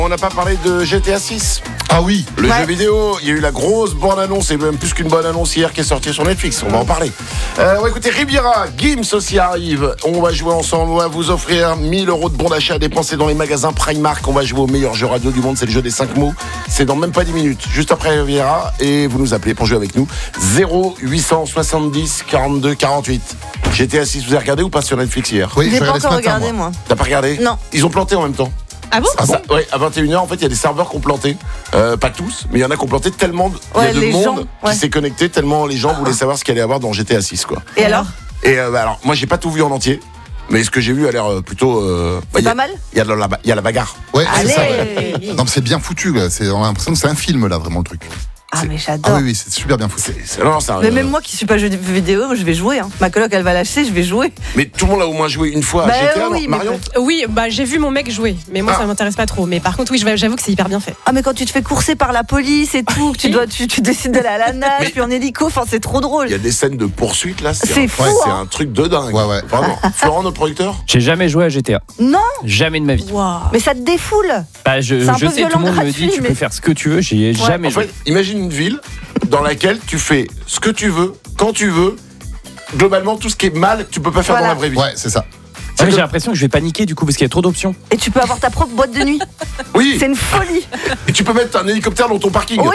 On n'a pas parlé de GTA 6. Ah oui. Le jeu vidéo, il y a eu la grosse bande-annonce, et même plus qu'une bonne-annonce hier qui est sortie sur Netflix, on va en parler. On va écouter Riviera, Gims aussi arrive. On va jouer ensemble, on va vous offrir 1000 € de bons d'achat à dépenser dans les magasins Primark. On va jouer au meilleur jeu radio du monde, c'est le jeu des 5 mots. C'est dans même pas 10 minutes, juste après Riviera, et vous nous appelez pour jouer avec nous. 0870 42 48. GTA 6, vous avez regardé ou pas sur Netflix hier? Oui, J'ai pas encore matin, regardé, moi. T'as pas regardé? Non. Ils ont planté en même temps. Ah bon? Ouais, à 21h, en fait, il y a des serveurs qui ont planté. Pas tous, mais il y en a qui ont planté tellement. Il y a de les monde gens, qui s'est connecté, tellement les gens voulaient savoir ce qu'il allait y avoir dans GTA 6, quoi. Et alors? Et alors, moi, j'ai pas tout vu en entier, mais ce que j'ai vu a l'air plutôt. C'est pas mal? Il y a la bagarre. Ouais, c'est ça. Allez. Non, mais c'est bien foutu, là. On a l'impression que c'est un film, là, vraiment, le truc. Ah, mais Ah j'adore. oui, c'est super bien foutu. Non, c'est un- Mais même moi qui suis pas jeu vidéo, je vais jouer. Hein. Ma coloc, elle va lâcher, je vais jouer. Mais tout le monde a au moins joué une fois à Bah GTA, oui, non, mais Marion? Oui, bah j'ai vu mon mec jouer, mais moi ça m'intéresse pas trop. Mais par contre, oui, j'avoue que c'est hyper bien fait. Ah, mais quand tu te fais courser par la police et tout, que tu décides d'aller à la nage, Mais- puis en hélico, enfin, c'est trop drôle. Il y a des scènes de poursuite là, C'est fou, c'est hein. un truc de dingue. Ouais. Vraiment. Florent, notre producteur? J'ai jamais joué à GTA. Non, Jamais de ma vie. Waouh. mais ça te défoule. Bah, je C'est un sais, peu tout le violent, monde me gratuit, dit tu mais- peux faire ce que tu veux. J'y ai jamais En joué. fait, imagine une ville dans laquelle tu fais ce que tu veux, quand tu veux. Globalement, tout ce qui est mal, tu peux pas faire Voilà. dans la vraie vie. Ouais, c'est ça. Ouais, j'ai l'impression que je vais paniquer du coup parce qu'il y a trop d'options. Et tu peux avoir ta propre boîte de nuit. Oui, C'est une folie. et tu peux mettre un hélicoptère dans ton parking. Oui.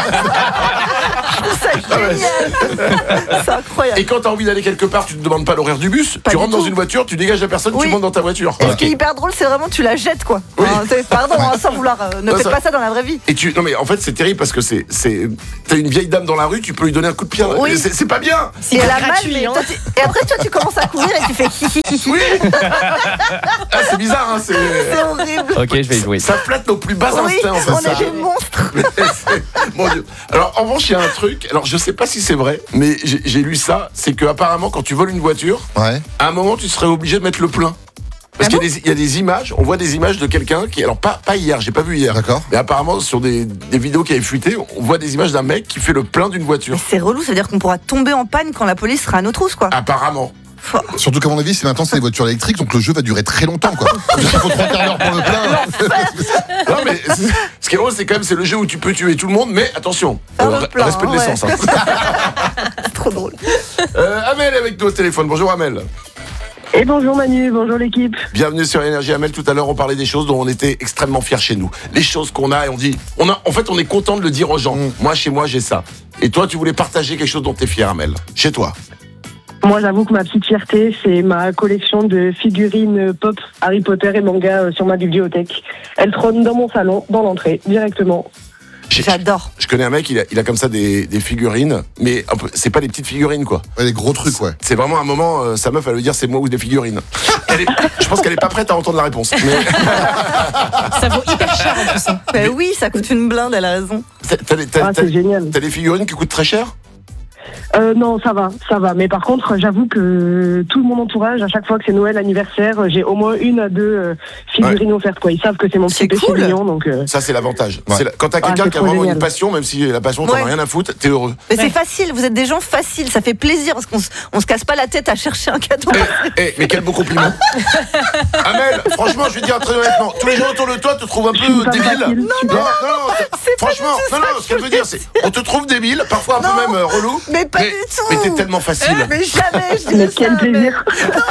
Je trouve ça génial. C'est incroyable. Et quand t'as envie d'aller quelque part, tu te demandes pas l'horaire du bus. Pas tu du rentres dans tout. une voiture, tu dégages la personne, Oui. tu montes dans ta voiture. Et ce qui est hyper drôle, c'est vraiment tu la jettes, quoi. Oui. Hein, pardon, hein, sans vouloir. Ne Non, faites ça- pas ça dans la vraie vie. Et non mais en fait c'est terrible parce que t'as une vieille dame dans la rue, tu peux lui donner un coup de pied. Oui. C'est pas bien. Et elle a mal, gratuit, mais hein. toi, et après, toi, tu commences à courir et tu fais hi, hi, hi, hi. Oui. Ah, c'est bizarre, hein. C'est horrible. Ok, je vais y jouer. Ça flatte nos plus bas Oui, instincts. En fait, on ça. est des monstres. Mais mon Dieu. Alors en revanche il y a un truc. Alors je sais pas si c'est vrai, mais j'ai lu ça. C'est que apparemment quand tu voles une voiture, Ouais. à un moment tu serais obligé de mettre le plein. Parce Ah qu'il y a des images, on voit des images de quelqu'un qui, alors pas hier, j'ai pas vu hier, D'accord. mais apparemment sur des vidéos qui avaient fuité, on voit des images d'un mec qui fait le plein d'une voiture. C'est relou, ça veut dire qu'on pourra tomber en panne quand la police sera à nos trousses, quoi. Apparemment. Surtout qu'à mon avis, c'est maintenant c'est des voitures électriques, donc le jeu va durer très longtemps, quoi. Il faut 3 quarts d'heure pour le plein. Non mais ce qui est drôle c'est quand même c'est le jeu où tu peux tuer tout le monde, mais attention, Faire le plein, respect de ouais. l'essence. Hein. C'est trop drôle. Amel est avec nous au téléphone. Bonjour Amel. Et bonjour Manu, bonjour l'équipe. Bienvenue sur Énergie Amel. Tout à l'heure on parlait des choses dont on était extrêmement fiers chez nous. Les choses qu'on a et en fait on est content de le dire aux gens. Moi chez moi j'ai ça. Et toi tu voulais partager quelque chose dont t'es fier Amel. Chez toi. Moi j'avoue que ma petite fierté c'est ma collection de figurines pop Harry Potter et manga sur ma bibliothèque. Elle trône dans mon salon, dans l'entrée, directement. J'adore. Je connais un mec, il a comme ça des figurines, mais c'est pas des petites figurines quoi. Ouais, des gros trucs, ouais. C'est vraiment un moment, sa meuf elle veut dire c'est moi ou des figurines. Je pense qu'elle est pas prête à entendre la réponse. Mais Ça vaut hyper cher en plus. Hein. Bah oui, ça coûte une blinde, elle a raison. C'est génial. T'as des figurines qui coûtent très cher? Non, ça va. Mais par contre, j'avoue que tout mon entourage, à chaque fois que c'est Noël, anniversaire, j'ai au moins 1 à 2 figurines offertes, quoi. Ils savent que c'est mon C'est petit péché cool. mignon, donc. Ça c'est l'avantage. Ouais. Quand t'as quelqu'un c'est qui a trop vraiment génial. une passion, même si la passion t'en Ouais. as rien à foutre, t'es heureux. Mais c'est Ouais. facile, vous êtes des gens faciles, ça fait plaisir parce qu'on se casse pas la tête à chercher un cadeau. Mais quel beau compliment. Amel, franchement, je vais te dire très honnêtement, tous les gens autour de toi te trouvent un Je suis peu pas débile. facile, Non, franchement, ce qu'elle veut dire, c'est on te trouve débile, parfois un peu Non. même relou. Mais pas du tout. Mais t'es tellement facile. Mais jamais, je Mais dis quel ça. plaisir.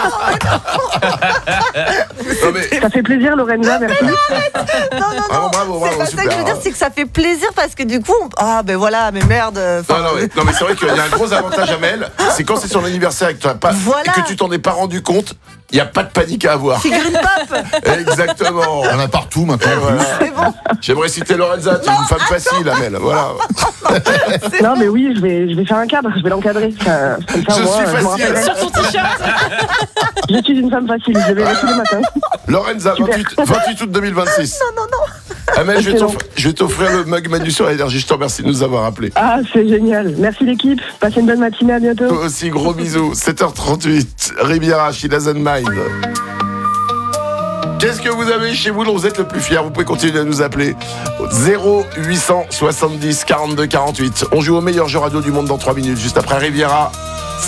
Non, mais, Ça fait plaisir, Lorenza, merci. Non, Vraiment, bravo, c'est pas ça super. que je veux dire, c'est que ça fait plaisir parce que du coup, ah ben voilà, mais merde. non, mais c'est vrai qu'il y a un gros avantage, Amel, c'est quand c'est son anniversaire et que, Voilà. et que tu t'en es pas rendu compte, il n'y a pas de panique à avoir. Figurine pop. Exactement. Il y en a partout maintenant. en Voilà. C'est bon. J'aimerais citer Lorenza, tu es une femme facile, Amel. Voilà. Non, mais oui, je vais faire un cadre, je vais l'encadrer. Comme ça, Je moi, suis me facile. rappellerai. Sur ton t-shirt. Je suis une femme facile, je vais tous les matins. Lorenza, 28 août 2026. Non. Amel, je Excellent. vais t'offrir le mug Manu sur Énergie. Je te remercie de nous avoir appelés. Ah, c'est génial. Merci l'équipe. Passez une bonne matinée, à bientôt. Toi aussi, gros bisous. 7h38, Riviera, She Doesn't Mind. Qu'est-ce que vous avez chez vous dont vous êtes le plus fier? Vous pouvez continuer à nous appeler. 0870 42 48. On joue au meilleur jeu radio du monde dans 3 minutes. Juste après Riviera, c'est